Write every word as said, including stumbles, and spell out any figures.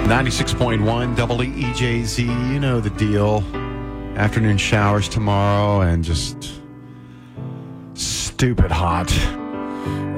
ninety-six point one W E J Z, you know the deal. Afternoon showers tomorrow and just stupid hot.